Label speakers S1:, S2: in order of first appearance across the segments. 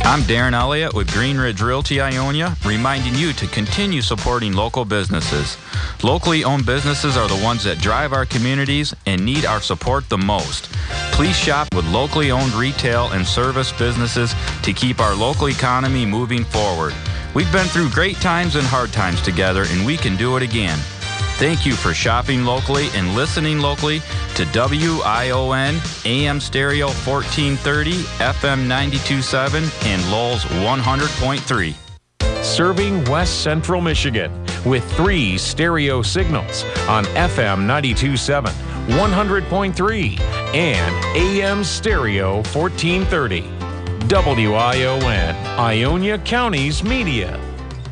S1: I'm Darren Elliott with Green Ridge Realty Ionia, reminding you to continue supporting local businesses. Locally owned businesses are the ones that drive our communities and need our support the most. Please shop with locally owned retail and service businesses to keep our local economy moving forward. We've been through great times and hard times together, and we can do it again. Thank you for shopping locally and listening locally to WION, AM Stereo 1430, FM 92.7, and Lowell's 100.3.
S2: Serving West Central Michigan with 3 stereo signals on FM 92.7, 100.3, and AM Stereo 1430. WION, Ionia County's media.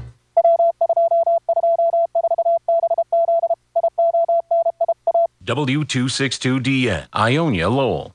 S2: W262DN, Ionia, Lowell.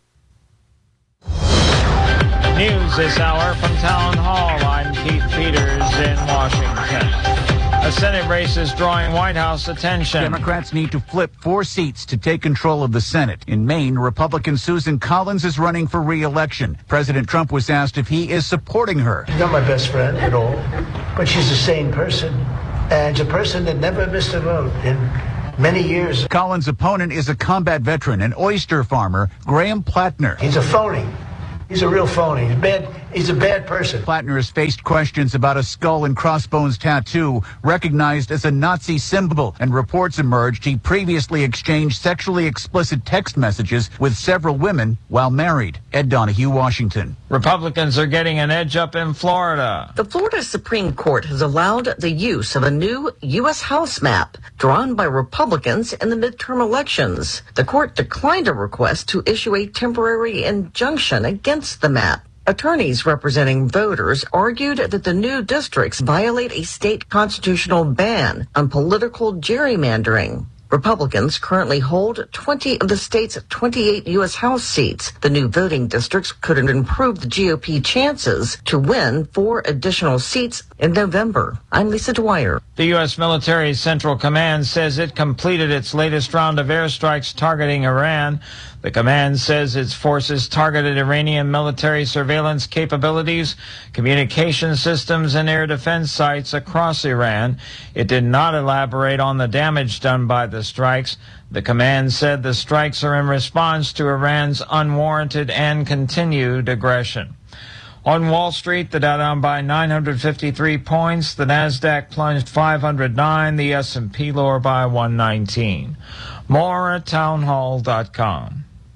S3: News this hour from Town Hall. I'm Keith Peters in Washington. A Senate race is drawing White House attention.
S4: Democrats need to flip 4 seats to take control of the Senate. In Maine, Republican Susan Collins is running for re-election. President Trump was asked if he is supporting her.
S5: She's not my best friend at all, but she's a sane person, and a person that never missed a vote in many years.
S4: Collins' opponent is a combat veteran, an oyster farmer, Graham Plattner.
S5: He's a phony. He's a real phony. He's a bad person.
S4: Plattner has faced questions about a skull and crossbones tattoo recognized as a Nazi symbol, and reports emerged he previously exchanged sexually explicit text messages with several women while married. Ed Donahue, Washington.
S3: Republicans are getting an edge up in Florida.
S6: The Florida Supreme Court has allowed the use of a new U.S. House map drawn by Republicans in the midterm elections. The court declined a request to issue a temporary injunction against the map. Attorneys representing voters argued that the new districts violate a state constitutional ban on political gerrymandering. Republicans currently hold 20 of the state's 28 U.S. House seats. The new voting districts could improve the GOP chances to win 4 additional seats in November. I'm Lisa Dwyer.
S3: The U.S. Military Central Command says it completed its latest round of airstrikes targeting Iran. The command says its forces targeted Iranian military surveillance capabilities, communication systems, and air defense sites across Iran. It did not elaborate on the damage done by the strikes. The command said the strikes are in response to Iran's unwarranted and continued aggression. On Wall Street, the Dow down by 953 points, the Nasdaq plunged 509, the S&P lower by 119. More at townhall.com.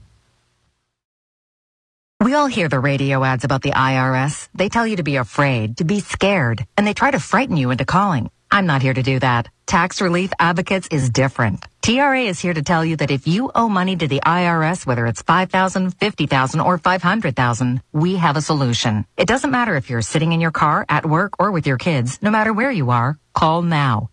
S7: We all hear the radio ads about the IRS. They tell you to be afraid, to be scared, and they try to frighten you into calling. I'm not here to do that. Tax Relief Advocates is different. TRA is here to tell you that if you owe money to the IRS, whether it's $5,000, $50,000, or $500,000, we have a solution. It doesn't matter if you're sitting in your car, at work, or with your kids. No matter where you are, call now.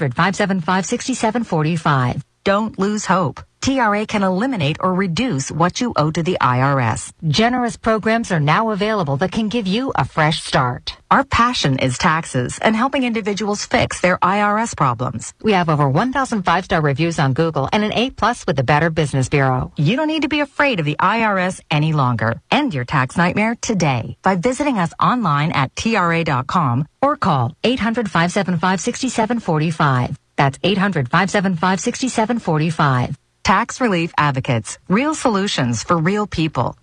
S7: 800-575-6745. Don't lose hope. TRA can eliminate or reduce what you owe to the IRS. Generous programs are now available that can give you a fresh start. Our passion is taxes and helping individuals fix their IRS problems. We have over 1,000 5-star reviews on Google and an A+ with the Better Business Bureau. You don't need to be afraid of the IRS any longer. End your tax nightmare today by visiting us online at TRA.com or call 800-575-6745. That's 800-575-6745. Tax Relief Advocates. Real solutions for real people.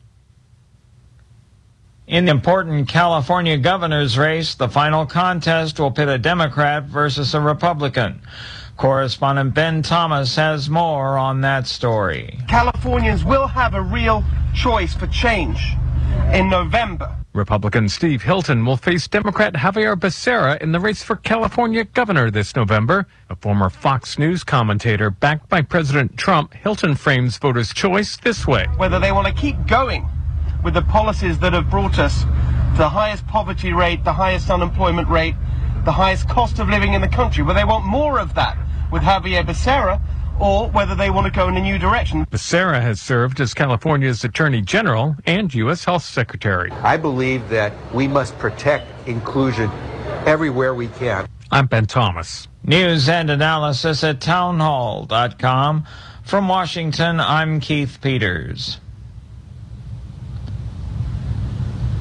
S3: In the important California governor's race, the final contest will pit a Democrat versus a Republican. Correspondent Ben Thomas has more on that story.
S8: Californians will have a real choice for change in November.
S2: Republican Steve Hilton will face Democrat Javier Becerra in the race for California governor this November. A former Fox News commentator backed by President Trump, Hilton frames voters' choice this way.
S8: Whether they want to keep going with the policies that have brought us to the highest poverty rate, the highest unemployment rate, the highest cost of living in the country, whether they want more of that with Javier Becerra, or whether they want to go in a new direction.
S2: Becerra has served as California's Attorney General and U.S. Health Secretary.
S9: I believe that we must protect inclusion everywhere we can.
S2: I'm Ben Thomas.
S3: News and analysis at townhall.com. From Washington, I'm Keith Peters.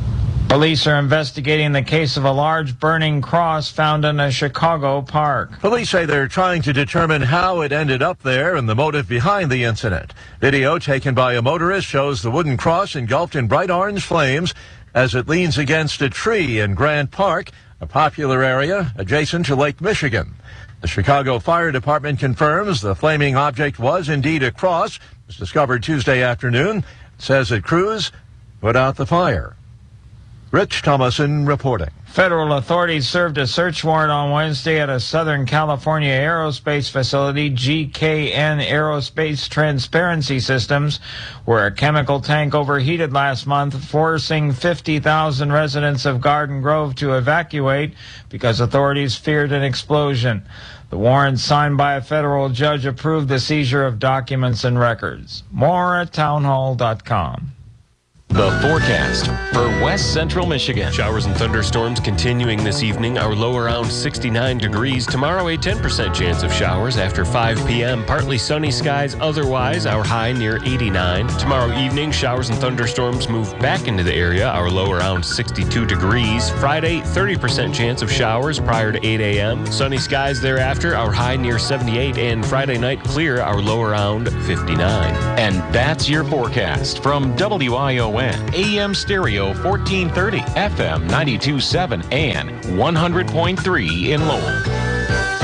S3: Police are investigating the case of a large burning cross found in a Chicago park.
S10: Police say they're trying to determine how it ended up there and the motive behind the incident. Video taken by a motorist shows the wooden cross engulfed in bright orange flames as it leans against a tree in Grant Park, a popular area adjacent to Lake Michigan. The Chicago Fire Department confirms the flaming object was indeed a cross. It was discovered Tuesday afternoon. It says that crews put out the fire. Rich Thomason reporting.
S3: Federal authorities served a search warrant on Wednesday at a Southern California aerospace facility, GKN Aerospace Transparency Systems, where a chemical tank overheated last month, forcing 50,000 residents of Garden Grove to evacuate because authorities feared an explosion. The warrant signed by a federal judge approved the seizure of documents and records. More at townhall.com.
S11: The forecast for West Central Michigan. Showers and thunderstorms continuing this evening. Our low around 69 degrees. Tomorrow, a 10% chance of showers after 5 p.m. Partly sunny skies otherwise. Our high near 89. Tomorrow evening, showers and thunderstorms move back into the area. Our low around 62 degrees. Friday, 30% chance of showers prior to 8 a.m. Sunny skies thereafter. Our high near 78. And Friday night clear. Our low around 59.
S12: And that's your forecast from WION. AM stereo 1430, FM 92.7, and 100.3 in Lowell.